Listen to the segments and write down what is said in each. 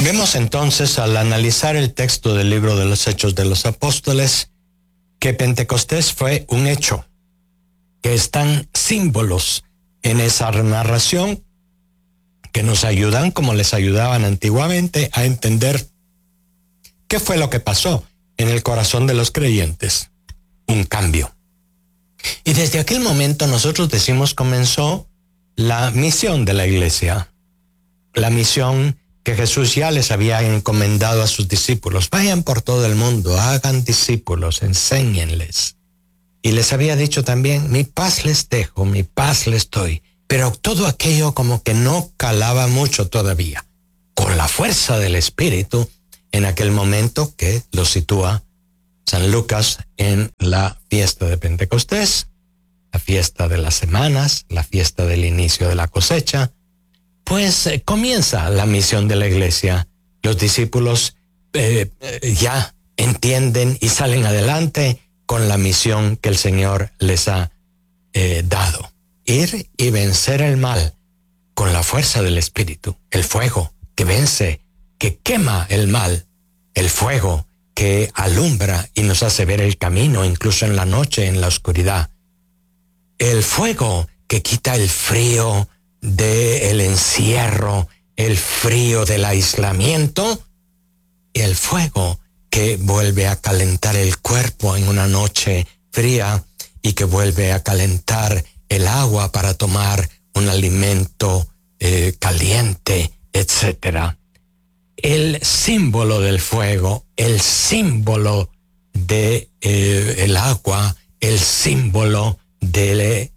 Vemos entonces, al analizar el texto del libro de los Hechos de los Apóstoles, que Pentecostés fue un hecho, que están símbolos en esa narración que nos ayudan, como les ayudaban antiguamente, a entender qué fue lo que pasó en el corazón de los creyentes. Un cambio. Y desde aquel momento nosotros decimos comenzó la misión de la iglesia, la misión que Jesús ya les había encomendado a sus discípulos. Vayan por todo el mundo, hagan discípulos, enséñenles. Y les había dicho también, mi paz les dejo, mi paz les doy. Pero todo aquello como que no calaba mucho todavía. Con la fuerza del Espíritu, en aquel momento que lo sitúa San Lucas en la fiesta de Pentecostés, la fiesta de las semanas, la fiesta del inicio de la cosecha, pues comienza la misión de la iglesia. Los discípulos ya entienden y salen adelante con la misión que el Señor les ha dado. Ir y vencer el mal con la fuerza del Espíritu, el fuego que vence, que quema el mal, el fuego que alumbra y nos hace ver el camino, incluso en la noche, en la oscuridad. El fuego que quita el frío del encierro, el frío del aislamiento, y el fuego que vuelve a calentar el cuerpo en una noche fría y que vuelve a calentar el agua para tomar un alimento caliente, etc. El símbolo del fuego, el símbolo de el agua, el símbolo el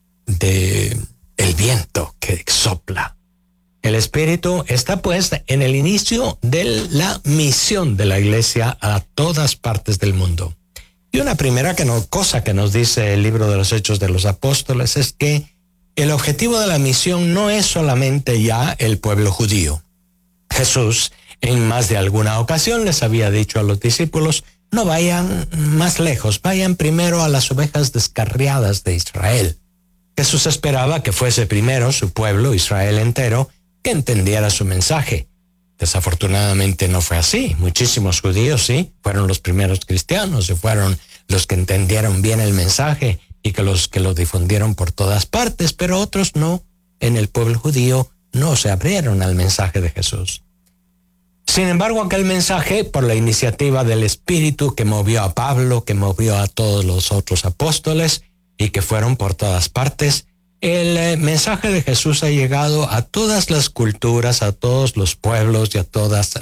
viento que sopla. El Espíritu está pues en el inicio de la misión de la iglesia a todas partes del mundo. Y una primera cosa que nos dice el libro de los Hechos de los Apóstoles es que el objetivo de la misión no es solamente ya el pueblo judío. Jesús en más de alguna ocasión les había dicho a los discípulos, no vayan más lejos, vayan primero a las ovejas descarriadas de Israel. Jesús esperaba que fuese primero su pueblo, Israel entero, que entendiera su mensaje. Desafortunadamente no fue así. Muchísimos judíos, sí, fueron los primeros cristianos y fueron los que entendieron bien el mensaje y que lo difundieron por todas partes, pero otros no. En el pueblo judío no se abrieron al mensaje de Jesús. Sin embargo, aquel mensaje, por la iniciativa del Espíritu que movió a Pablo, que movió a todos los otros apóstoles y que fueron por todas partes, el mensaje de Jesús ha llegado a todas las culturas, a todos los pueblos y a todos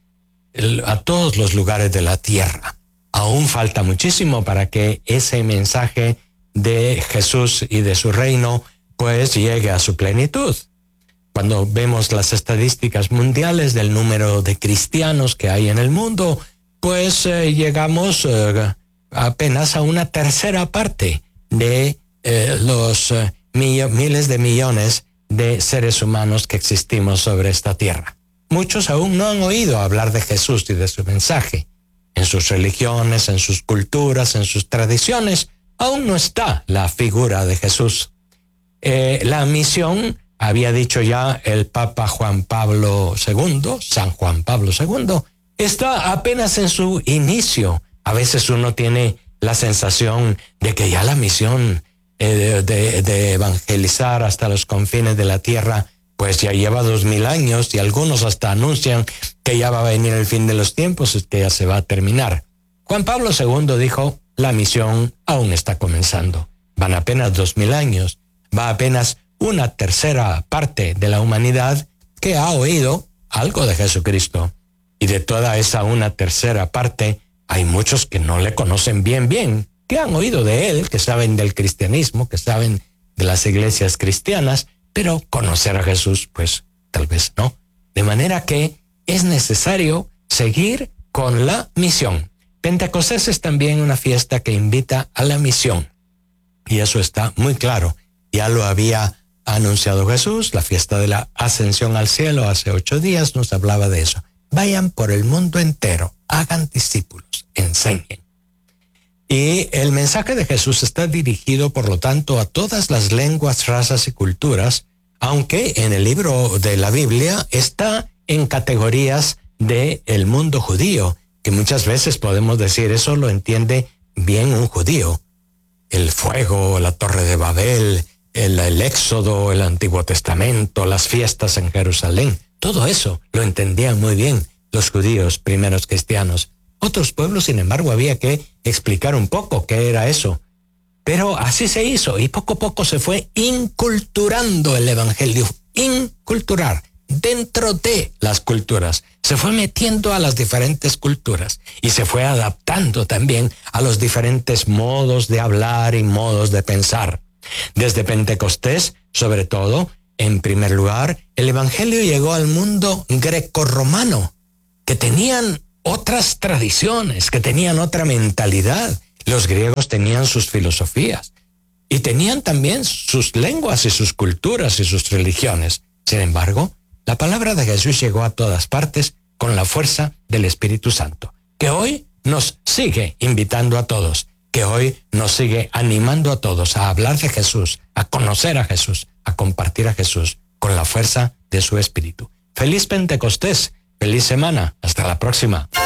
los lugares de la tierra. Aún falta muchísimo para que ese mensaje de Jesús y de su reino pues llegue a su plenitud. Cuando vemos las estadísticas mundiales del número de cristianos que hay en el mundo, pues llegamos apenas a una tercera parte de los miles de millones de seres humanos que existimos sobre esta tierra. Muchos aún no han oído hablar de Jesús y de su mensaje. En sus religiones, en sus culturas, en sus tradiciones, aún no está la figura de Jesús. La misión, había dicho ya el Papa Juan Pablo II, San Juan Pablo II, está apenas en su inicio. A veces uno tiene la sensación de que ya la misión de evangelizar hasta los confines de la tierra, pues ya lleva 2000 años y algunos hasta anuncian que ya va a venir el fin de los tiempos y que ya se va a terminar. Juan Pablo II dijo, la misión aún está comenzando. Van apenas 2000 años, va apenas una tercera parte de la humanidad que ha oído algo de Jesucristo. Y de toda esa una tercera parte, hay muchos que no le conocen bien, que han oído de él, que saben del cristianismo, que saben de las iglesias cristianas, pero conocer a Jesús, pues tal vez no. De manera que es necesario seguir con la misión. Pentecostés es también una fiesta que invita a la misión. Y eso está muy claro. Ya lo había anunciado Jesús, la fiesta de la ascensión al cielo hace 8 días nos hablaba de eso. Vayan por el mundo entero, hagan discípulos, enseñen. Y el mensaje de Jesús está dirigido, por lo tanto, a todas las lenguas, razas y culturas, aunque en el libro de la Biblia está en categorías del mundo judío, que muchas veces podemos decir, eso lo entiende bien un judío. El fuego, la Torre de Babel, el Éxodo, el Antiguo Testamento, las fiestas en Jerusalén, todo eso lo entendían muy bien los judíos, primeros cristianos. Otros pueblos, sin embargo, había que explicar un poco qué era eso. Pero así se hizo y poco a poco se fue inculturando el evangelio. Inculturar dentro de las culturas. Se fue metiendo a las diferentes culturas y se fue adaptando también a los diferentes modos de hablar y modos de pensar. Desde Pentecostés, sobre todo, en primer lugar, el evangelio llegó al mundo grecorromano, que tenían otras tradiciones, que tenían otra mentalidad. Los griegos tenían sus filosofías y tenían también sus lenguas y sus culturas y sus religiones. Sin embargo, la palabra de Jesús llegó a todas partes con la fuerza del Espíritu Santo, que hoy nos sigue invitando a todos, que hoy nos sigue animando a todos a hablar de Jesús, a conocer a Jesús, a compartir a Jesús con la fuerza de su Espíritu. Feliz Pentecostés, feliz semana, hasta la próxima.